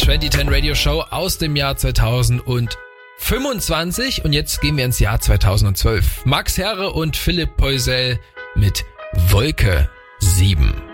2010 Radio Show aus dem Jahr 2025 und jetzt gehen wir ins Jahr 2012. Max Herre und Philipp Poisel mit Wolke 7.